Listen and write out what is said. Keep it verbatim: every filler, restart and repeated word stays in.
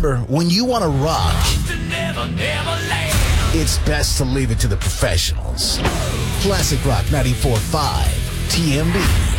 remember, when you want to rock, it's best to leave it to the professionals. Classic Rock ninety-four point five, T M B.